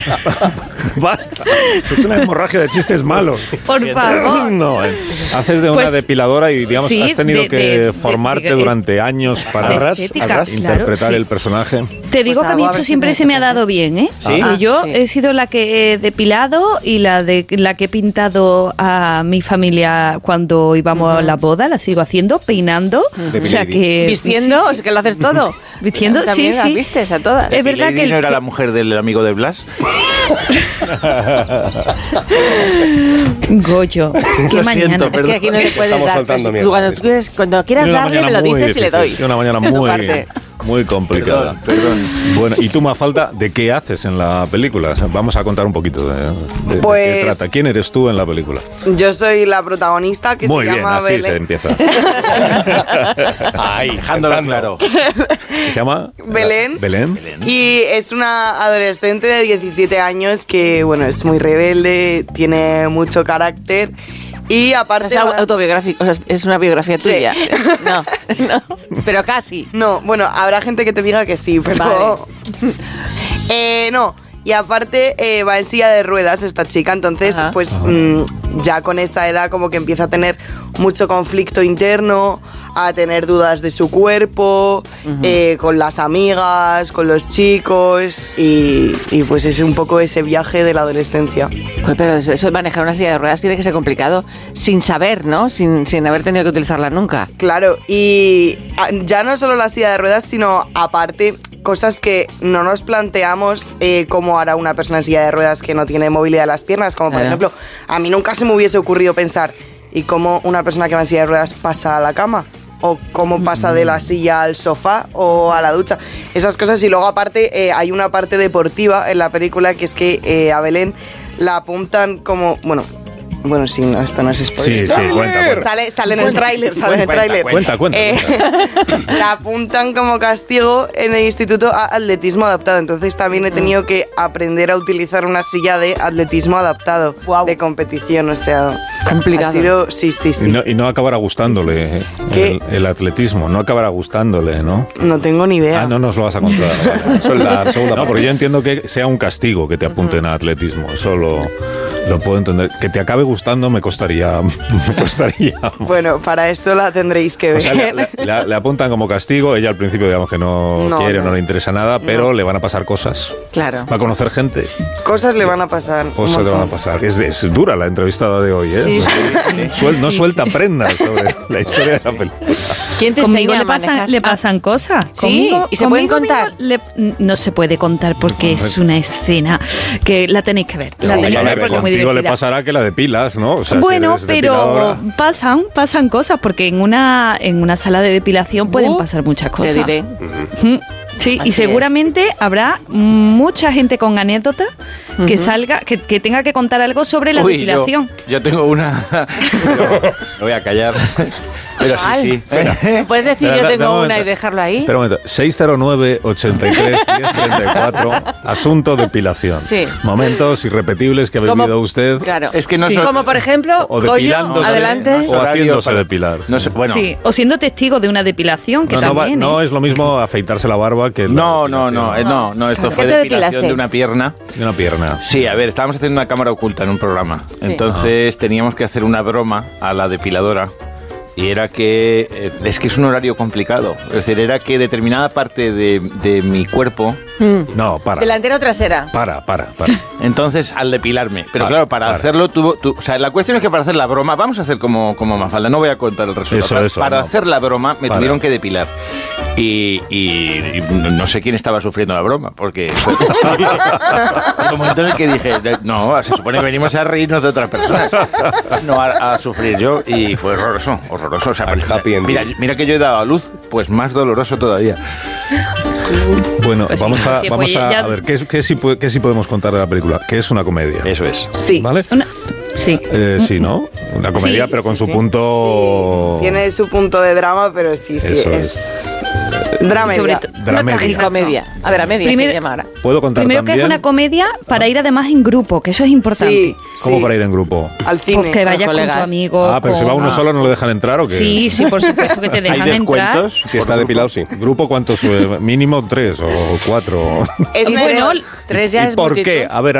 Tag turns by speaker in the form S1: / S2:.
S1: Basta. Es una hemorragia de chistes malos.
S2: Por favor.
S1: No, haces de una
S2: Pues,
S1: depiladora y, digamos,
S2: sí,
S1: has tenido que formarte durante años para interpretar
S2: claro,
S1: el personaje.
S2: Te digo que a mí esto siempre se me ha dado bien, ¿eh?
S1: ¿Sí?
S2: Yo he sido la que he depilado y la que he pintado a mi familia cuando íbamos a la boda, la sigo haciendo, peinando. O sea que...
S3: ¿Vistiendo? ¿Es que lo haces todo?
S2: ¿Vistiendo?
S3: ¿También
S2: Sí,
S3: las
S2: sí.
S3: vistes a todas?
S2: Es verdad que...
S4: ¿No era la mujer del amigo de Blas?
S2: Goyo, qué
S4: Lo
S2: mañana.
S4: siento,
S3: Es que aquí no le puedes
S5: Estamos
S3: dar.
S5: soltando
S3: Pues,
S5: mierda.
S3: cuando quieras darle, me lo dices y le doy.
S1: Una mañana
S3: De tu
S1: muy,
S3: parte.
S1: muy complicada.
S4: Perdón.
S1: Bueno, y tú, Mafalda, ¿de qué haces en la película? Vamos a contar un poquito de
S6: Pues-
S1: qué trata. ¿Quién eres tú en la película?
S6: Yo soy la protagonista que
S1: Muy
S6: se
S1: bien,
S6: llama
S1: así se
S6: Belén.
S1: empieza.
S4: Ahí, dejándolo claro.
S1: ¿Se llama?
S6: Belén.
S1: Belén.
S6: Y es una adolescente de 17 años que, bueno, es muy rebelde, tiene mucho carácter y aparte...
S3: Es autobiográfico, o sea, es una biografía tuya. No, pero casi.
S6: No, bueno, habrá gente que te diga que sí, pero... no, y aparte va en silla de ruedas esta chica, entonces pues ya con esa edad como que empieza a tener mucho conflicto interno, a tener dudas de su cuerpo, con las amigas, con los chicos y pues es un poco ese viaje de la adolescencia.
S3: Pues, pero eso de manejar una silla de ruedas tiene que ser complicado sin saber, ¿no? Sin haber tenido que utilizarla nunca.
S6: Claro, y ya no solo la silla de ruedas, sino aparte cosas que no nos planteamos cómo hará una persona en silla de ruedas que no tiene movilidad de las piernas, como por ejemplo, a mí nunca se me hubiese ocurrido pensar ¿y cómo una persona que va en silla de ruedas pasa a la cama? O cómo pasa de la silla al sofá o a la ducha. Esas cosas. Y luego aparte hay una parte deportiva en la película que es que a Belén la apuntan como... Bueno, sí, no, esto no es spoiler.
S1: Sí, cuenta.
S6: Sale en el tráiler,
S1: Cuenta.
S6: La apuntan como castigo en el instituto a atletismo adaptado. Entonces también he tenido que aprender a utilizar una silla de atletismo adaptado de competición. O sea,
S3: complicado.
S6: Ha sido, sí.
S1: Y no acabará gustándole el atletismo, no acabará gustándole, ¿no?
S6: No tengo ni idea.
S1: Ah, no nos lo vas a contar. Vale. Eso es la segunda. No, porque yo entiendo que sea un castigo que te apunten a atletismo. Eso lo puedo entender. Que te acabe gustando me costaría.
S6: Bueno, para eso la tendréis que ver.
S1: O sea, le apuntan como castigo. Ella al principio, digamos que no quiere, no le interesa nada, pero le van a pasar cosas.
S3: Claro.
S1: Va a conocer gente.
S6: Cosas le van a pasar.
S1: Cosas le van a pasar. Es dura la entrevistada de hoy, ¿eh? No suelta prendas sobre la historia de la película.
S3: ¿Quién te
S2: Conmigo
S3: enseña a manejar?
S2: le pasan cosas.
S3: Sí, ¿y se pueden contar?
S2: No se puede contar porque es una escena que la tenéis que ver. La tenéis que ver porque es muy
S1: contigo le
S2: divertida.
S1: pasará que la depilas, ¿no? O sea,
S2: Bueno,
S1: si eres
S2: pero
S1: depiladora.
S2: pasan cosas porque en una sala de depilación pueden pasar muchas cosas.
S3: Te diré.
S2: Sí,
S3: Así
S2: y seguramente habrá mucha gente con anécdotas que salga, que tenga que contar algo sobre la depilación.
S4: Yo tengo una... Me voy a callar. Pero sí. Espera.
S3: ¿Puedes decir
S1: Espera,
S3: yo
S1: da
S3: tengo
S1: un
S3: una
S1: momento.
S3: y dejarlo ahí?
S1: Espera un momento. 609-83-1034. Asunto depilación.
S3: Sí.
S1: Momentos irrepetibles que ha
S3: Como-
S1: vivido usted.
S3: Claro.
S4: Es que no son-
S3: Como por ejemplo,
S1: O
S3: Goyo,
S1: depilándose.
S3: adelante.
S1: O haciéndose depilar.
S4: No sé, bueno.
S2: Sí, o siendo testigo de una depilación, que también.
S1: No es lo mismo afeitarse la barba que la
S4: No,
S1: depilación
S4: esto
S3: Claro.
S4: fue
S3: ¿Qué te
S4: depilación
S3: depilaste?
S4: de una pierna.
S1: de una pierna.
S4: Sí, a ver, estábamos haciendo una cámara oculta en un programa. Entonces teníamos que hacer una broma a la depiladora. Y era que, es que es un horario complicado. Es decir, era que determinada parte de mi cuerpo...
S1: No, para.
S3: ¿Delantera o trasera?
S1: Para.
S4: Entonces, al depilarme. Pero
S1: Para,
S4: claro, para
S1: para.
S4: hacerlo o sea, la cuestión es que para hacer la broma, vamos a hacer como Mafalda, no voy a contar el resultado.
S1: Eso,
S4: para
S1: no.
S4: hacer la broma me
S1: Para.
S4: tuvieron que depilar. Y no sé quién estaba sufriendo la broma, porque fue un momento en el que dije, no, se supone que venimos a reírnos de otras personas, no a sufrir yo, y fue horroroso. O sea,
S5: happy ending.
S4: mira que yo he dado a luz, pues más doloroso todavía.
S1: Bueno,
S2: Pues sí,
S1: vamos a
S2: ya-
S1: ver, ¿qué sí podemos contar de la película? Que es una comedia.
S4: Eso es.
S6: Sí.
S1: ¿Vale?
S2: Sí.
S1: Sí, ¿no? Una comedia,
S2: Sí,
S1: pero con
S6: sí,
S1: su
S6: sí.
S1: punto...
S6: Tiene su punto de drama, pero sí,
S1: Eso
S6: es Dramedia.
S3: Y comedia. A ver, a media
S2: Primero-
S3: se llama ahora.
S1: Puedo contar
S2: Primero
S1: también.
S2: que es una comedia para ir además en grupo, que eso es importante.
S6: Sí,
S1: ¿Cómo
S6: sí.
S1: para ir en grupo?
S6: Al cine.
S2: Pues que vayas con tu
S3: colegas.
S2: amigo.
S1: Pero si va uno solo, ¿no lo dejan entrar o qué?
S2: Sí, sí, por supuesto que te dejan
S4: ¿Hay
S2: entrar.
S4: descuentos?
S5: Si está depilado, sí.
S1: ¿Grupo cuántos? Mínimo 3 o 4.
S6: Es
S2: Y
S6: mejor.
S2: bueno,
S3: 3 ya
S1: ¿Y
S3: es
S1: por
S3: multitud.
S1: qué? A ver,